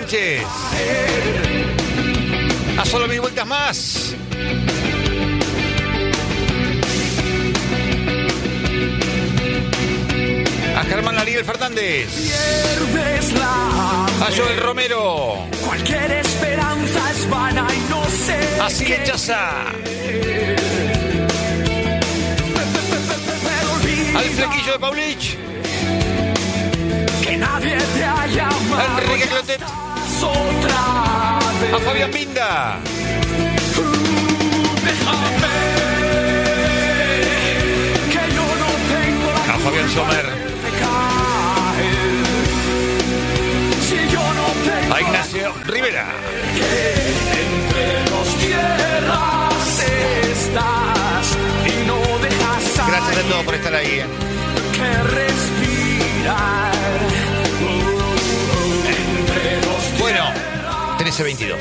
Sánchez. A solo 1000 vueltas más. A Germán Ariel Fernández. A Joel Romero. Cualquier esperanza es vana y no sé. A Sigue Chaza. Al flequillo de Paulich. Que nadie te haya amado. A Enrique Clotet. A Fabián Binda. Déjame. Que yo no tengo la A Fabián Sommer. A Ignacio Rivera. Que entre los tierras estás y no dejas. Gracias a todos por estar ahí. Que respirar. Entre los Bueno, 13:22.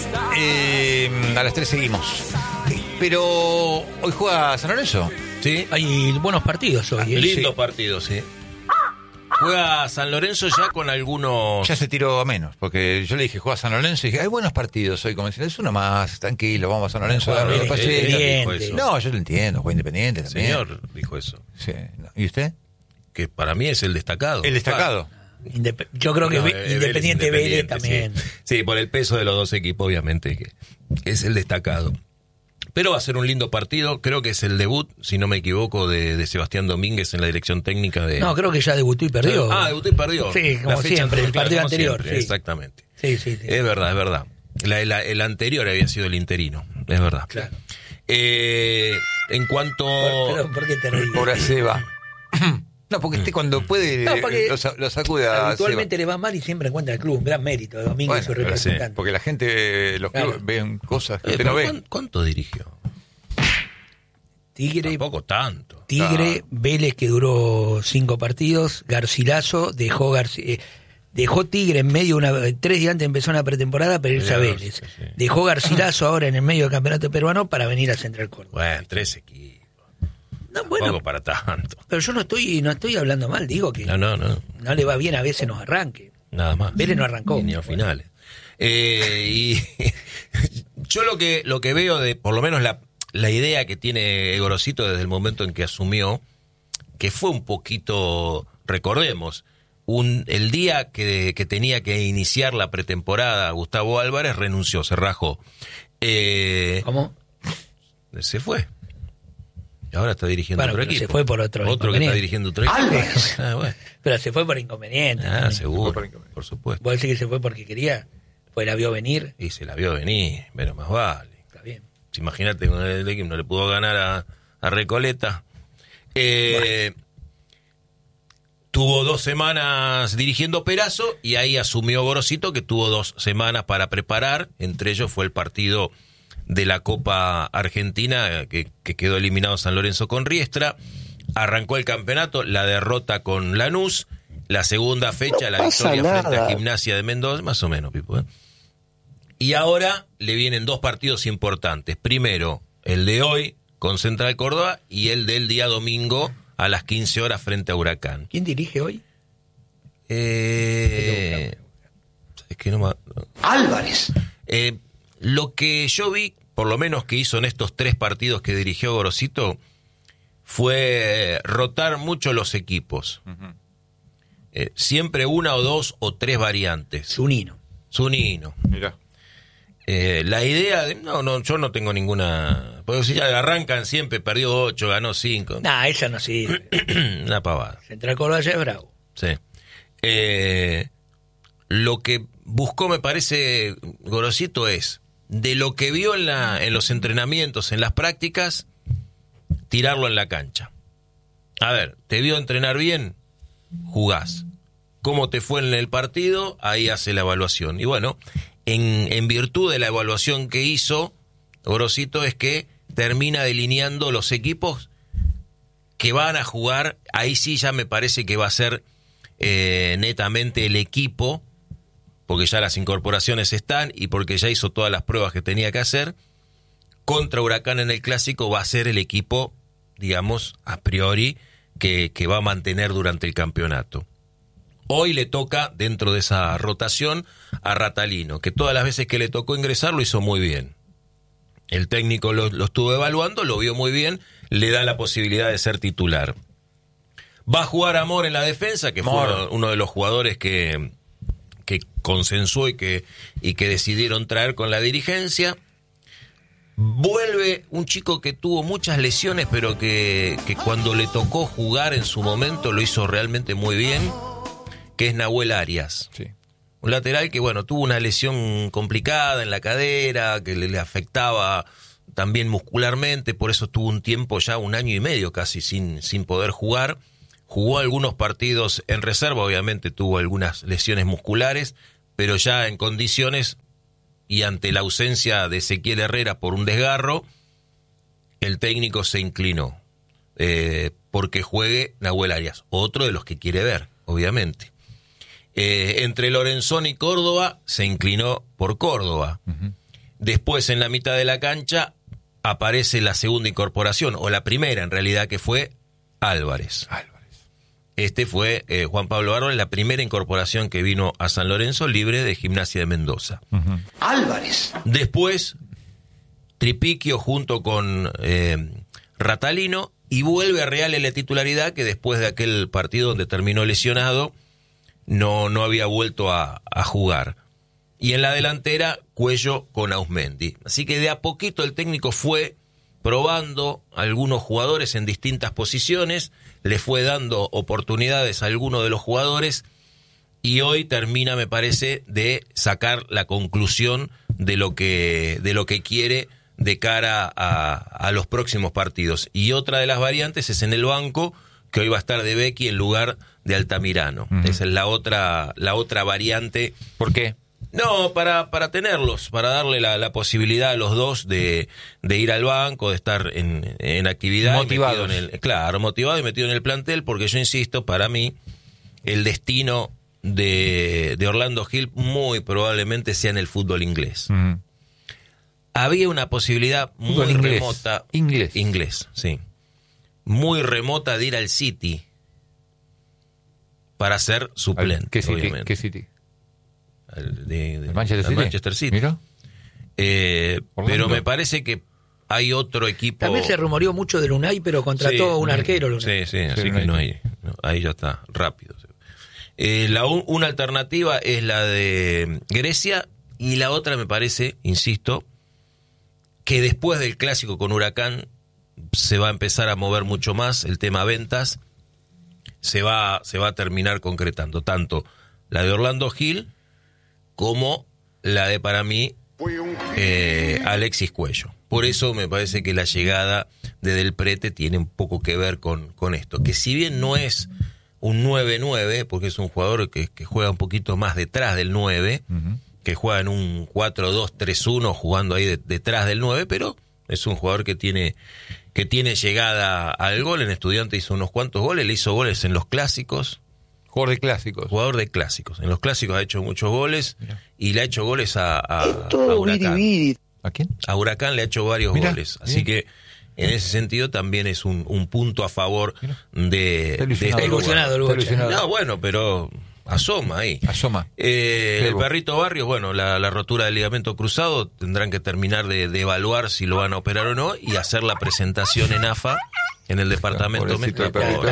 A las 3 seguimos. Pero hoy juega San Lorenzo. Sí, Hay buenos partidos hoy. lindos sí. partidos, sí. Juega San Lorenzo ya con algunos... Ya se tiró a menos, porque yo le dije, juega San Lorenzo, y dije, hay buenos partidos hoy, como diciendo, es uno más, tranquilo, vamos a San Lorenzo. Juega darle bien, los pases. dijo eso. No, yo lo entiendo, juega Independiente El también. señor dijo eso. Sí. ¿Y usted? Que para mí es el destacado. El destacado. Yo creo que No, Independiente Vélez también. Sí, por el peso de los dos equipos, obviamente, que es el destacado. Pero va a ser un lindo partido. Creo que es el debut, si no me equivoco, de Sebastián Domínguez en la dirección técnica de... No, creo que ya debutó y perdió. Debutó y perdió. Sí, como La fecha siempre, el anterior, partido como anterior. siempre, Sí. Exactamente. Sí. Es verdad, es verdad. El anterior había sido el interino, es verdad. Claro. En cuanto... ¿Por qué te reís? Pobre Seba. No, porque usted cuando puede No, porque lo sacude a habitualmente Seba. le va mal y siempre encuentra el club. Un gran mérito de Domingo y Bueno, su pero sí, representante. porque la gente, los Claro. clubes ven cosas que usted no ve. ¿Cuánto dirigió? Tigre, Tampoco tanto. Tigre, Vélez que duró 5 partidos, Garcilaso dejó Tigre en medio 3 días antes empezó una pretemporada para irse a Vélez. Sí. Dejó Garcilaso ahora en el medio del campeonato peruano para venir a Central Córdoba. Bueno, 3 equipos. No, bueno, Tampoco para tanto. pero yo no estoy hablando mal, digo que No. no le va bien a veces nos arranque. Nada más. Vélez no arrancó. Ni a finales. Y yo lo que veo de, por lo menos la idea que tiene Gorosito desde el momento en que asumió, que fue un poquito, recordemos, el día que tenía que iniciar la pretemporada, Gustavo Álvarez renunció, se rajó. ¿Cómo? Se fue. Y ahora está dirigiendo otro pero equipo. se fue por otro que está inconveniente. dirigiendo otro equipo. Bueno. Pero se fue por inconveniente. Seguro, por supuesto. ¿Vos decís que se fue porque quería? Pues la vio venir. Y se la vio venir, pero más vale. Está bien. Imagínate con el equipo, no le pudo ganar a Recoleta. Tuvo 2 semanas dirigiendo Perazo y ahí asumió Gorosito, que tuvo 2 semanas para preparar. Entre ellos fue el partido de la Copa Argentina, que quedó eliminado San Lorenzo con Riestra. Arrancó el campeonato, la derrota con Lanús. La segunda fecha, la victoria frente a Gimnasia de Mendoza, más o menos, Pipo, ¿eh? Y ahora le vienen 2 partidos importantes. Primero, el de hoy con Central Córdoba y el del día domingo a las 15 horas frente a Huracán. ¿Quién dirige hoy? Es que no Álvarez. Lo que yo vi, por lo menos que hizo en estos 3 partidos que dirigió Gorosito, fue rotar mucho los equipos. Uh-huh. Siempre 1 o 2 o 3 variantes. Zunino. Mirá. La idea de... No, yo no tengo ninguna... Porque si ya arrancan siempre, perdió 8, ganó 5. Nah, esa no sirve. Una pavada. Central Córdoba ya es bravo. Sí. Lo que buscó, me parece, Gorosito es, de lo que vio en los entrenamientos, en las prácticas, tirarlo en la cancha. A ver, ¿te vio entrenar bien? Jugás. ¿Cómo te fue en el partido? Ahí hace la evaluación. Y bueno, en virtud de la evaluación que hizo, Gorosito, es que termina delineando los equipos que van a jugar. Ahí sí ya me parece que va a ser netamente el equipo, porque ya las incorporaciones están y porque ya hizo todas las pruebas que tenía que hacer. Contra Huracán en el Clásico va a ser el equipo, digamos, a priori, que va a mantener durante el campeonato. Hoy le toca, dentro de esa rotación, a Ratalino, que todas las veces que le tocó ingresar lo hizo muy bien. El técnico lo estuvo evaluando, lo vio muy bien, le da la posibilidad de ser titular. Va a jugar Amor en la defensa, que fue uno de los jugadores que consensuó y que decidieron traer con la dirigencia. Vuelve un chico que tuvo muchas lesiones, pero que cuando le tocó jugar en su momento lo hizo realmente muy bien, que es Nahuel Arias. Sí. Un lateral que, bueno, tuvo una lesión complicada en la cadera, que le afectaba también muscularmente, por eso tuvo un tiempo ya, 1 año y medio casi, sin poder jugar. Jugó algunos partidos en reserva, obviamente tuvo algunas lesiones musculares, pero ya en condiciones y ante la ausencia de Ezequiel Herrera por un desgarro, el técnico se inclinó porque juegue Nahuel Arias, otro de los que quiere ver, obviamente. Entre Lorenzón y Córdoba se inclinó por Córdoba. Uh-huh. Después, en la mitad de la cancha, aparece la segunda incorporación, o la primera en realidad, que fue Álvarez. Este fue Juan Pablo Álvarez, la primera incorporación que vino a San Lorenzo, libre de Gimnasia de Mendoza. Uh-huh. Álvarez. Después, Tripiquio junto con Ratalino, y vuelve a Real en la titularidad, que después de aquel partido donde terminó lesionado, no había vuelto a jugar. Y en la delantera, Cuello con Ausmendi. Así que de a poquito el técnico fue probando algunos jugadores en distintas posiciones, le fue dando oportunidades a algunos de los jugadores, y hoy termina, me parece, de sacar la conclusión de lo que quiere de cara a los próximos partidos. Y otra de las variantes es en el banco, que hoy va a estar De Becchi en lugar de Altamirano. Uh-huh. Esa es la otra variante. ¿Por qué? No, para tenerlos, para darle la posibilidad a los dos de ir al banco, de estar en actividad. Motivados. Motivado y metido en el plantel, porque yo insisto, para mí, el destino de Orlando Gil muy probablemente sea en el fútbol inglés. Uh-huh. Había una posibilidad muy remota. Inglés, sí. Muy remota de ir al City para ser suplente. ¿Qué City? Obviamente. ¿Qué City? ¿El Manchester City? Mira. Pero me parece que hay otro equipo. También se rumoreó mucho del Unai, pero contrató un arquero. Sí, así que no hay. Ahí ya está, rápido. Una alternativa es la de Grecia, y la otra me parece, insisto, que después del clásico con Huracán se va a empezar a mover mucho más el tema ventas, se va a terminar concretando tanto la de Orlando Gil como la de, para mí, Alexis Cuello. Por eso me parece que la llegada de Del Prete tiene un poco que ver con esto, que si bien no es un 9-9, porque es un jugador que juega un poquito más detrás del 9, uh-huh, que juega en un 4-2-3-1 jugando ahí detrás del 9, pero es un jugador que tiene llegada al gol. En Estudiantes hizo unos cuantos goles, le hizo goles en los clásicos. Jugador de clásicos. En los clásicos ha hecho muchos goles. Mirá. Y le ha hecho goles a Huracán. ¿A quién? A Huracán le ha hecho varios goles. Así que en ese sentido también es un punto a favor de este ilusionado. No, bueno, pero asoma ahí. El Perrito Barrios, bueno, la rotura del ligamento cruzado, tendrán que terminar de evaluar si lo van a operar o no, y hacer la presentación en AFA, en el departamento médico.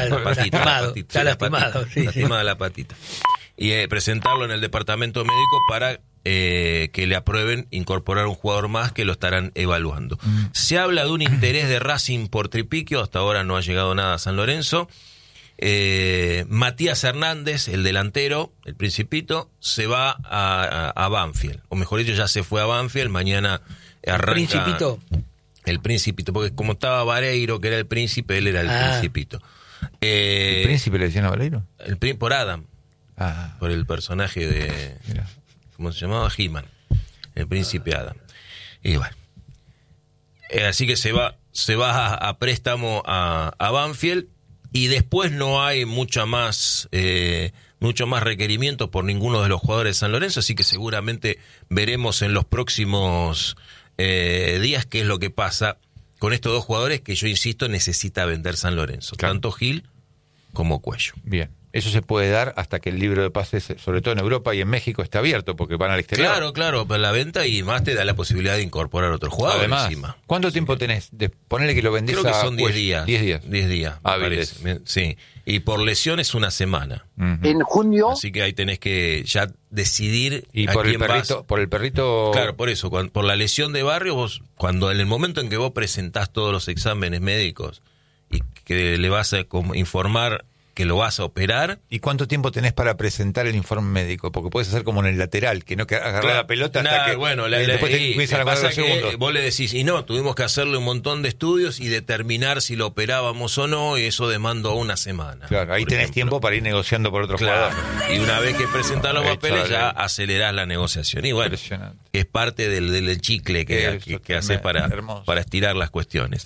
Lastimada la patita. Y presentarlo en el departamento médico para que le aprueben incorporar un jugador más, que lo estarán evaluando. Se habla de un interés de Racing por Tripiquio, hasta ahora no ha llegado nada a San Lorenzo. Matías Hernández, el delantero, el Principito, se va a Banfield, o mejor dicho, ya se fue a Banfield. Mañana arranca el Principito, porque como estaba Vareiro, que era el príncipe, él era el Principito. ¿El príncipe le decían a Vareiro? Por Adam, por el personaje de... Mira. ¿Cómo se llamaba? He-Man, el príncipe Adam. Y bueno, así que se va a préstamo a Banfield. Y después no hay mucho más requerimientos por ninguno de los jugadores de San Lorenzo, así que seguramente veremos en los próximos días qué es lo que pasa con estos dos jugadores que, yo insisto, necesita vender San Lorenzo, claro, tanto Gil como Cuello. Bien. Eso se puede dar hasta que el libro de pases, sobre todo en Europa y en México, esté abierto, porque van al exterior. Claro, para la venta y más te da la posibilidad de incorporar otro jugador. Además, encima. ¿cuánto tiempo tenés? Ponele que lo vendés Creo que son 10 días. 10 días. 10 días, me hábiles. parece. Sí. Y por lesión es una semana. En junio, Así que ahí tenés que ya decidir Y a por el quién perrito, vas. por el perrito. Claro, por eso, por la lesión de Barrio, vos, cuando en el momento en que vos presentás todos los exámenes médicos y que le vas a informar que lo vas a operar. ¿Y cuánto tiempo tenés para presentar el informe médico? Porque puedes hacer como en el lateral, que no que agarrar la pelota hasta que después te empiezan a correr los segundos. Vos le decís, y no, tuvimos que hacerle un montón de estudios y determinar si lo operábamos o no, y eso demandó una semana. Claro, ahí por tenés ejemplo. tiempo para ir negociando por otro Claro. jugador. Y una vez que presentás los papeles, Échale. ya acelerás la negociación. Y bueno, Impresionante. es parte del chicle que haces hermoso. para estirar las cuestiones.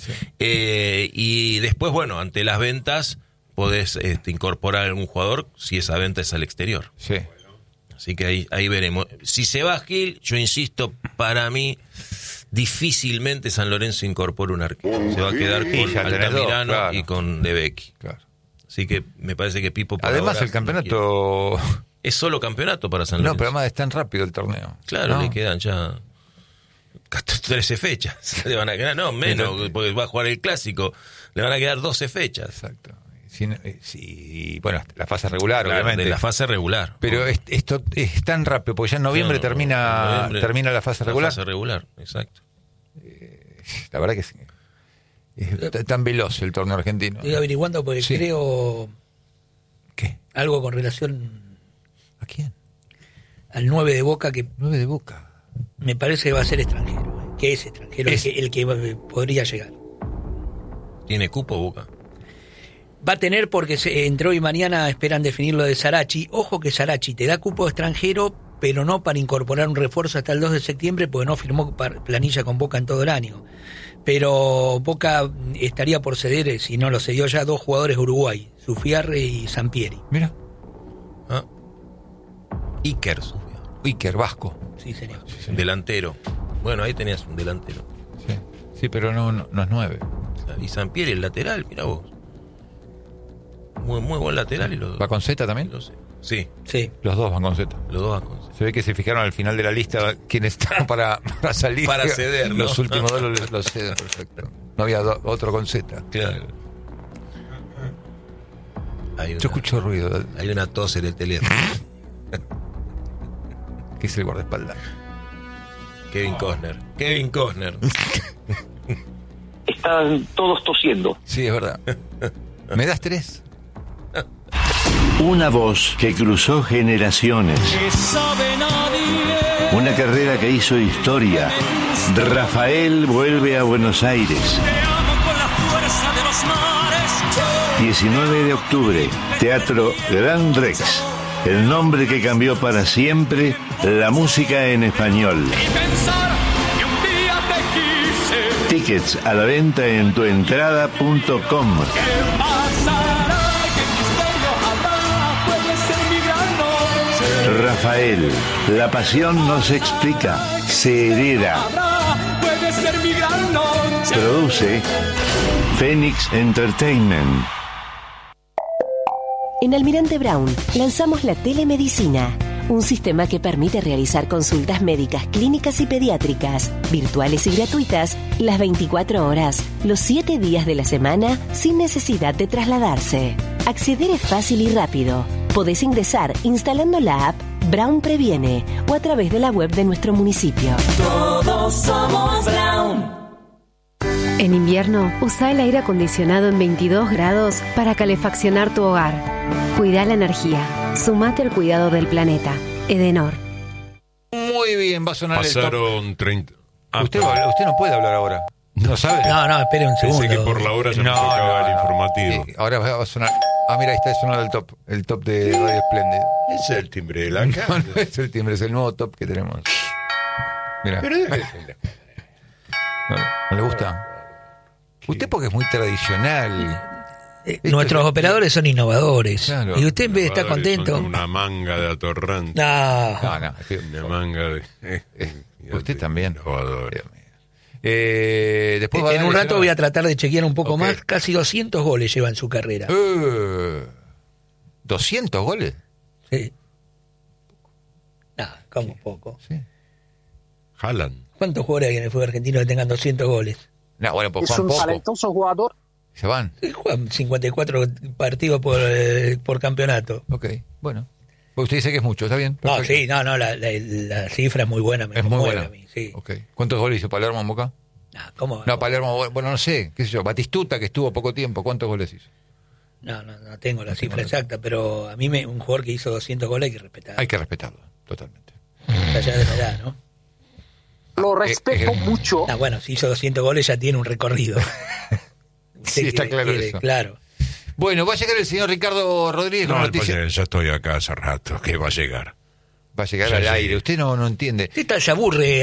Y después, bueno, ante las ventas podés incorporar a algún jugador si esa venta es al exterior. Sí. Así que ahí veremos. Si se va Gil, yo insisto, para mí difícilmente San Lorenzo incorpora un arquero. Se va a quedar con ya tenés Altamirano dos, claro. y con De Becchi. Claro. Así que me parece que Pipo por Además, ahora el campeonato. no quiere. Es solo campeonato para San No, Lorenzo. pero además es tan rápido el torneo. Claro, ¿no? le quedan ya 13 fechas. Le van a quedar, no, menos, porque va a jugar el clásico. Le van a quedar 12 fechas. Exacto. Bueno, la fase regular, Claro, obviamente. de la fase regular. Pero esto es tan rápido, porque ya en noviembre termina la fase regular. La fase regular, exacto. La verdad que es tan veloz el torneo argentino. Estoy averiguando porque Sí. creo ¿Qué? algo con relación ¿A quién? al 9 de Boca que 9 de Boca. me parece que va a ser extranjero, que es extranjero, Es- el que podría llegar. ¿Tiene cupo Boca? Va a tener porque entre hoy y mañana esperan definir lo de Sarachi. Ojo que Sarachi te da cupo extranjero, pero no para incorporar un refuerzo hasta el 2 de septiembre, porque no firmó planilla con Boca en todo el año. Pero Boca estaría por ceder, si no lo cedió ya, 2 jugadores de Uruguay, Sufiarre y Sampieri. Mira, ¿Ah? Iker subió. Iker Vasco. Sí, señor. Delantero. Bueno, ahí tenías un delantero. Sí, pero no es 9. Y Sampieri, el lateral, mira vos. Muy buen lateral. Y ¿Va con Z también? Sí, Sí. Los dos van con Z. los dos van con- Se ve que se fijaron al final de la lista quiénes estaban para salir. Para ceder, ¿no? Los últimos dos los ceden, perfecto. No había otro con Z. Claro. Yo escucho ruido, Hay una tos en el teléfono. que es el guardaespaldas. Kevin Costner. están todos tosiendo. Sí, es verdad. ¿Me das 3? Una voz que cruzó generaciones. Una carrera que hizo historia. Rafael vuelve a Buenos Aires. 19 de octubre, Teatro Gran Rex. El nombre que cambió para siempre la música en español. Tickets a la venta en tuentrada.com. Rafael, la pasión no se explica, se hereda. Produce Phoenix Entertainment. En Almirante Brown lanzamos la telemedicina, un sistema que permite realizar consultas médicas, clínicas y pediátricas, virtuales y gratuitas, las 24 horas, los 7 días de la semana, sin necesidad de trasladarse. Acceder es fácil y rápido. Podés ingresar instalando la app Brown Previene o a través de la web de nuestro municipio. Todos somos Brown. En invierno, usa el aire acondicionado en 22 grados para calefaccionar tu hogar. Cuida la energía. Sumate al cuidado del planeta. Edenor. Muy bien, va a sonar el top. Pasaron 30. Usted no puede hablar ahora. ¿No sabe? No, espere un segundo. Pensé que por la hora ya me tocaba el informativo. Sí, ahora va a sonar. Ah, mira, ahí está sonando el top de Radio Splendid. Ese es el timbre de la No, casa. no es el timbre, es el nuevo top que tenemos. Mira. Pero déjese. ¿No le gusta? Usted porque es muy tradicional. Nuestros operadores son innovadores. Claro. Y usted en vez de estar contento. Son una manga de atorrante. No. No. Una manga de. Usted también. Innovador. Dios mío. Después va a En dar un el rato llenado. voy a tratar de chequear un poco Ok. más. Casi 200 goles lleva en su carrera. ¿200 goles? Sí. Nada, como poco. Sí. Haaland. ¿Cuántos jugadores hay en el fútbol argentino que tengan 200 goles? No, bueno, pues Es Juan un poco. talentoso jugador. Se van. Juegan 54 partidos por campeonato. Ok, bueno. Pues usted dice que es mucho, ¿está bien? No, Perfecto. sí, la cifra es muy buena. Me Es muy conmueve buena. a mí, sí. Ok. ¿Cuántos goles hizo Palermo en Boca? ¿Cómo? No, Palermo, bueno, no sé, qué sé yo. Batistuta, que estuvo poco tiempo, ¿cuántos goles hizo? No tengo la cifra exacta, pero a mí un jugador que hizo 200 goles hay que respetar. Hay que respetarlo, totalmente. Más allá de la edad, ¿no? Lo respeto mucho. Bueno, si hizo 200 goles ya tiene un recorrido. Sí, está claro eso. Claro. Bueno, va a llegar el señor Ricardo Rodríguez con No, noticias. pues, ya estoy acá hace rato. ¿Qué va a llegar? Va a llegar Sí, al sí. aire. Usted no entiende. Usted se aburre